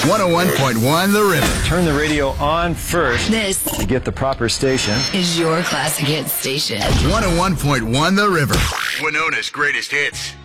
101.1 The River. Turn the radio on first This to get the proper station. is your classic hit station. 101.1 The River. Winona's greatest hits.